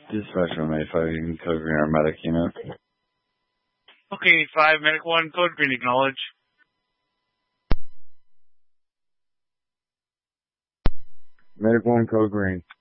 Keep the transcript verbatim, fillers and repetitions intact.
Dispatch one eight five, you can code green our medic unit. Okay, five, medic one, code green, acknowledge. Medic one, code green.